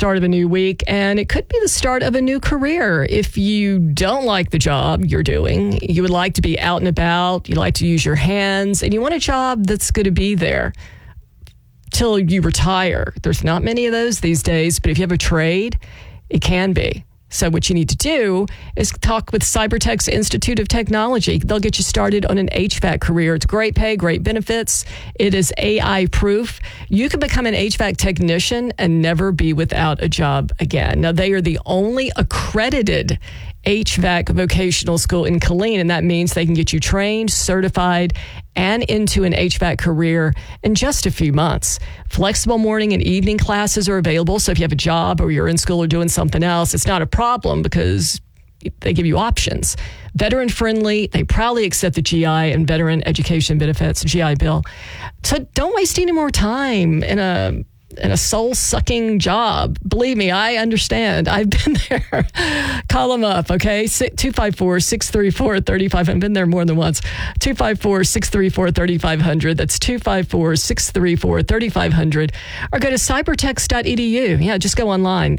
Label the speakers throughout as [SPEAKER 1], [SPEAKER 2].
[SPEAKER 1] start of a new week, and it could be the start of a new career. If you don't like the job you're doing, you would like to be out and about, you like to use your hands, and you want a job that's going to be there till you retire. There's not many of those these days, but if you have a trade, it can be. So what you need to do is talk with Cybertech's Institute of Technology. They'll get you started on an HVAC career. It's great pay, great benefits. It is AI proof. You can become an HVAC technician and never be without a job again. Now, they are the only accredited HVAC vocational school in Killeen, and that means they can get you trained, certified, and into an HVAC career in just a few months. Flexible morning and evening classes are available, so if you have a job or you're in school or doing something else, it's not a problem because they give you options. Veteran friendly, they proudly accept the GI and Veteran Education Benefits, GI Bill. So don't waste any more time in a soul-sucking job. Believe me, I understand. I've been there. Call them up, okay? 254-634-3500. I've been there more than once. 254-634-3500. That's 254-634-3500. Or go to cybertex.edu. Yeah, just go online.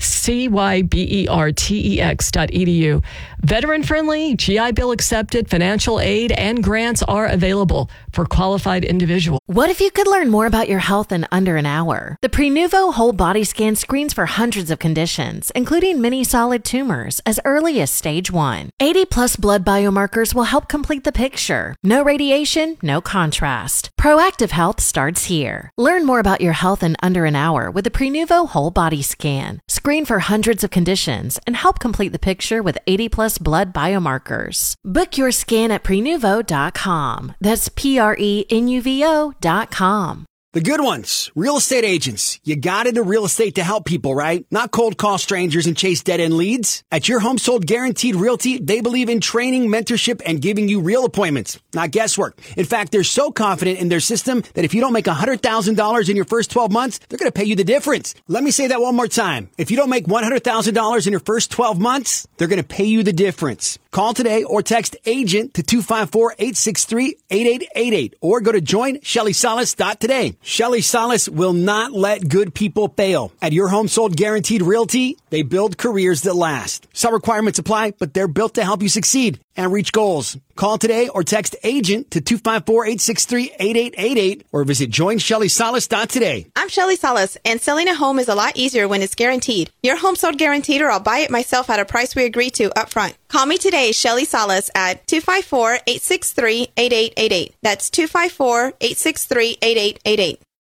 [SPEAKER 1] cybertex.edu. Veteran-friendly, GI Bill accepted, financial aid and grants are available for qualified individuals.
[SPEAKER 2] What if you could learn more about your health in under an hour? The Prenuvo whole body scan screens for hundreds of conditions, including many solid tumors, as early as stage 1. 80-plus blood biomarkers will help complete the picture. No radiation, no contrast. Proactive health starts here. Learn more about your health in under an hour with the Prenuvo whole body scan. Screen for hundreds of conditions and help complete the picture with 80-plus blood biomarkers. Book your scan at Prenuvo.com. That's Prenuvo.com.
[SPEAKER 3] The good ones, real estate agents. You got into real estate to help people, right? Not cold call strangers and chase dead-end leads. At Your Home Sold Guaranteed Realty, they believe in training, mentorship, and giving you real appointments, not guesswork. In fact, they're so confident in their system that if you don't make $100,000 in your first 12 months, they're going to pay you the difference. Let me say that one more time. If you don't make $100,000 in your first 12 months, they're going to pay you the difference. Call today or text AGENT to 254-863-8888 or go to joinShellySalas.today. Shelly Salas will not let good people fail. At Your Home Sold Guaranteed Realty, they build careers that last. Some requirements apply, but they're built to help you succeed and reach goals. Call today or text AGENT to 254-863-8888 or visit joinShellySalas.today.
[SPEAKER 4] I'm Shelly Salas, and selling a home is a lot easier when it's guaranteed. Your home sold guaranteed, or I'll buy it myself at a price we agree to up front. Call me today, Shelly Salas, at 254-863-8888. That's 254-863-8888.